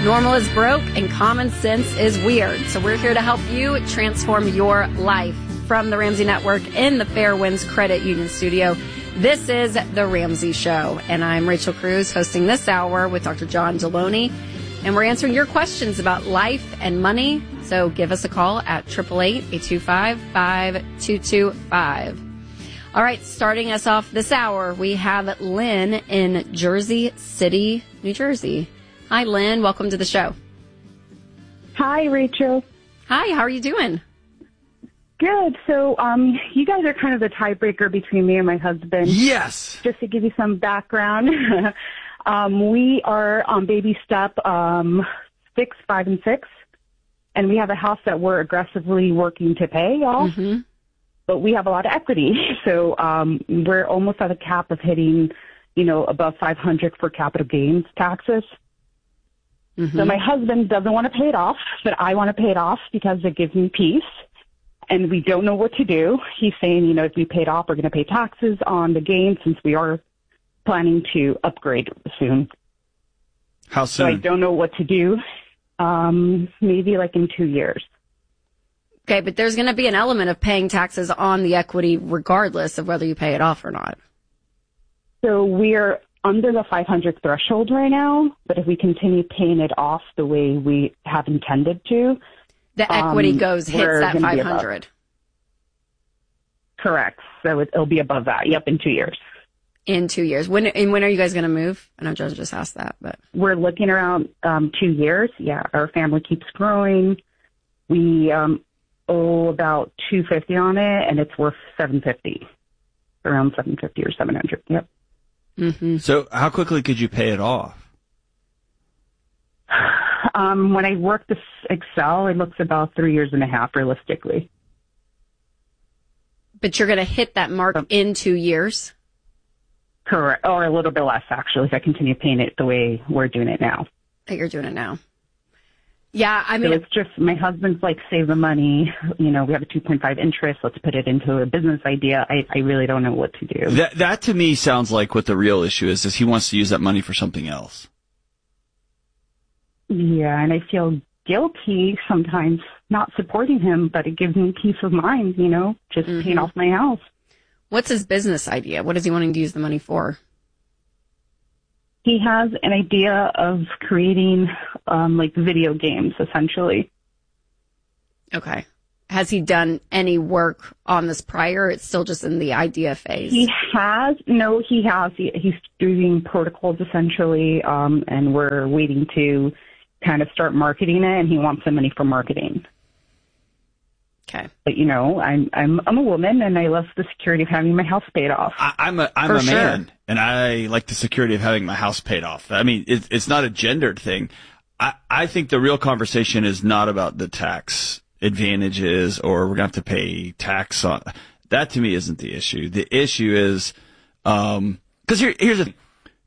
Normal is broke and common sense is weird. So we're here to help you transform your life. From the Ramsey Network in the Fairwinds Credit Union studio, this is The Ramsey Show. And I'm Rachel Cruz, hosting this hour with Dr. John Deloney. And we're answering your questions about life and money. So give us a call at 888-825-5225. All right, starting us off this hour, we have Lynn in Jersey City, New Jersey. Hi, Lynn. Welcome to the show. Hi, Rachel. Hi, how are you doing? Good. So you guys are kind of the tiebreaker between me and my husband. Yes. Just to give you some background, we are on baby step 6, 5, and 6, and we have a house that we're aggressively working to pay off, but we have a lot of equity. So we're almost at a cap of hitting, above 500 for capital gains taxes. So my husband doesn't want to pay it off, but I want to pay it off because it gives me peace. And we don't know what to do. He's saying, if we pay it off, we're going to pay taxes on the gain since we are planning to upgrade soon. How soon? So I don't know what to do. Maybe like in 2 years. Okay, but there's going to be an element of paying taxes on the equity regardless of whether you pay it off or not. So we're under the 500 threshold right now, but if we continue paying it off the way we have intended to, the equity hits that 500. Correct. So it'll be above that. Yep, in 2 years. In 2 years. When are you guys going to move? I know Joe just asked that, but we're looking around 2 years. Yeah, our family keeps growing. We owe about $250 on it, and it's worth $750, around $750 or $700. Yep. So how quickly could you pay it off? When I work this Excel, it looks about 3.5 years realistically. But you're going to hit that mark in 2 years? Correct. Or a little bit less, actually, if I continue paying it the way we're doing it now. That you're doing it now. Yeah, I mean... So it's just, my husband's like, save the money. We have a 2.5 interest. Let's put it into a business idea. I really don't know what to do. That to me sounds like what the real issue is he wants to use that money for something else. Yeah, and I feel guilty sometimes not supporting him, but it gives me peace of mind, just paying off my house. What's his business idea? What is he wanting to use the money for? He has an idea of creating, video games, essentially. Okay. Has he done any work on this prior? It's still just in the idea phase. He has. No, he has. He's doing protocols, essentially, and we're waiting to kind of start marketing it, and he wants the money for marketing. Okay. But I'm a woman, and I love the security of having my house paid off. I'm a man, and I like the security of having my house paid off. I mean, it's not a gendered thing. I think the real conversation is not about the tax advantages or we're going to have to pay tax on. That to me isn't the issue. The issue is, because here's the thing.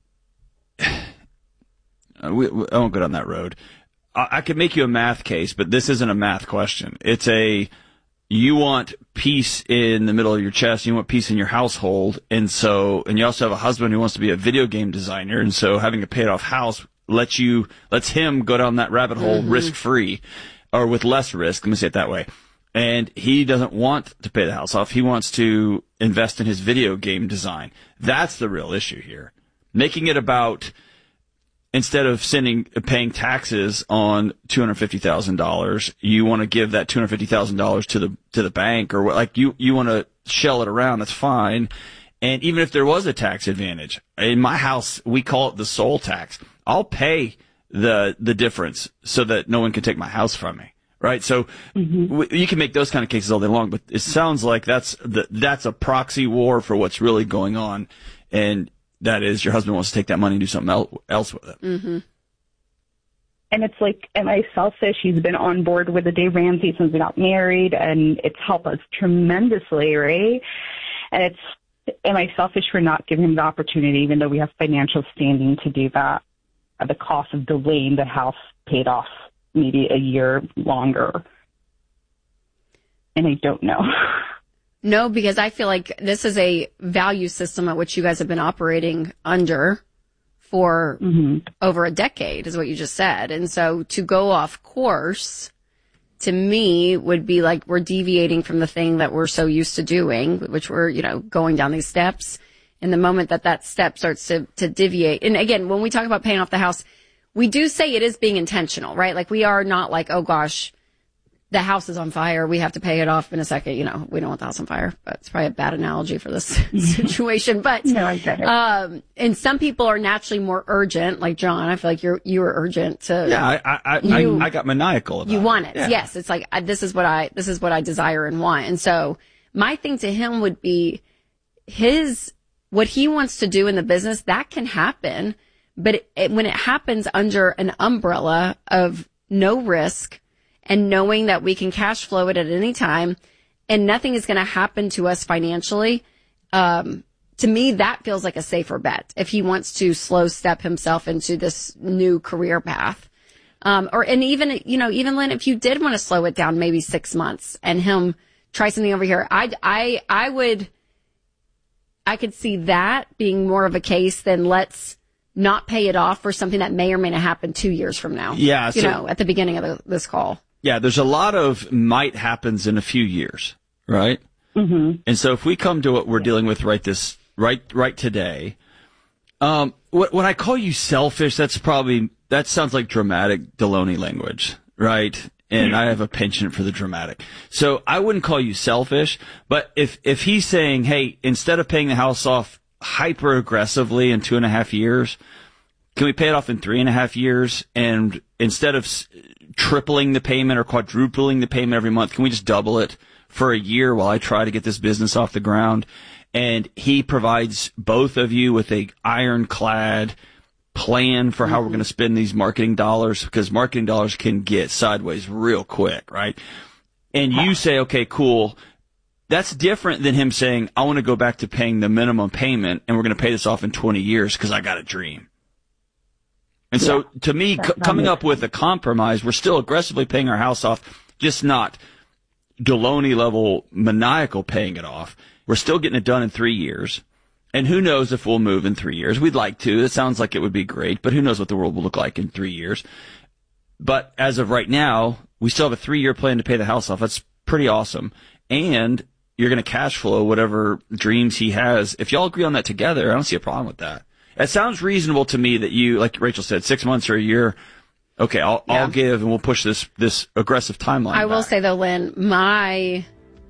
I won't go down that road. I could make you a math case, but this isn't a math question. It's you want peace in the middle of your chest, you want peace in your household, and you also have a husband who wants to be a video game designer, and so having a paid off house lets him go down that rabbit hole risk free, or with less risk, let me say it that way. And he doesn't want to pay the house off. He wants to invest in his video game design. That's the real issue here. Making it about, instead of paying taxes on $250,000, you want to give that $250,000 to the bank, or you want to shell it around. That's fine. And even if there was a tax advantage, in my house we call it the soul tax. I'll pay the difference so that no one can take my house from me. Right. So you can make those kind of cases all day long, but it sounds like that's a proxy war for what's really going on. And that is, your husband wants to take that money and do something else with it. And it's like, am I selfish? He's been on board with the Dave Ramsey since we got married, and it's helped us tremendously, right? And am I selfish for not giving him the opportunity, even though we have financial standing to do that, at the cost of delaying the house paid off maybe a year longer? And I don't know. No, because I feel like this is a value system at which you guys have been operating under for over a decade is what you just said. And so to go off course to me would be like we're deviating from the thing that we're so used to doing, which we're, going down these steps. And the moment that step starts to deviate. And again, when we talk about paying off the house, we do say it is being intentional, right? Like we are not like, oh gosh, the house is on fire. We have to pay it off in a second. We don't want the house on fire, but it's probably a bad analogy for this situation. But, no, I get it. And some people are naturally more urgent, like John. I feel like you were urgent to. Yeah, I got maniacal about it. You want it. Yeah. Yes. It's like, this is what I desire and want. And so my thing to him would be what he wants to do in the business, that can happen. But when it happens under an umbrella of no risk, and knowing that we can cash flow it at any time and nothing is going to happen to us financially, to me, that feels like a safer bet if he wants to slow step himself into this new career path. Even Lynn, if you did want to slow it down maybe 6 months and him try something over here, I could see that being more of a case than let's not pay it off for something that may or may not happen 2 years from now. Yeah. At the beginning of this call. Yeah, there's a lot of might happens in a few years, right? Mm-hmm. And so if we come to what we're dealing with right today, when I call you selfish, that sounds like dramatic Deloney language, right? And I have a penchant for the dramatic. So I wouldn't call you selfish, but if he's saying, hey, instead of paying the house off hyper aggressively in 2.5 years, can we pay it off in 3.5 years? And instead of tripling the payment or quadrupling the payment every month, can we just double it for a year while I try to get this business off the ground? And he provides both of you with a ironclad plan for how we're going to spend these marketing dollars, because marketing dollars can get sideways real quick, right? And you say, okay, cool. That's different than him saying, I want to go back to paying the minimum payment and we're going to pay this off in 20 years because I got a dream. And so to me, coming up with a compromise, we're still aggressively paying our house off, just not Deloney level maniacal paying it off. We're still getting it done in 3 years. And who knows if we'll move in 3 years. We'd like to. It sounds like it would be great, but who knows what the world will look like in 3 years. But as of right now, we still have a 3-year plan to pay the house off. That's pretty awesome. And you're going to cash flow whatever dreams he has. If y'all agree on that together, I don't see a problem with that. It sounds reasonable to me that you, like Rachel said, 6 months or a year. Okay, I'll give, and we'll push this aggressive timeline. I will say though, Lynn, my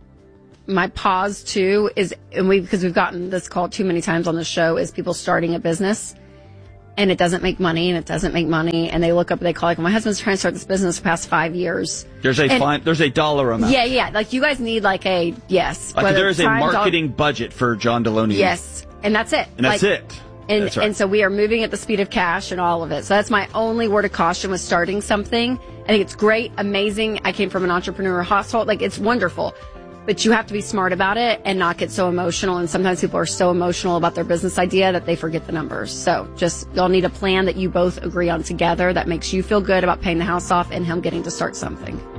pause too is, because we've gotten this call too many times on the show, is people starting a business and it doesn't make money and they look up and they call like, my husband's trying to start this business for the past 5 years. There's a dollar amount. Yeah. Like you guys need like a, yes. Like there is a marketing budget for John Deloney. Yes. And that's it. And that's it. And, and so we are moving at the speed of cash and all of it. So that's my only word of caution with starting something. I think it's great, amazing. I came from an entrepreneur household. Like, it's wonderful. But you have to be smart about it and not get so emotional. And sometimes people are so emotional about their business idea that they forget the numbers. So y'all need a plan that you both agree on together that makes you feel good about paying the house off and him getting to start something.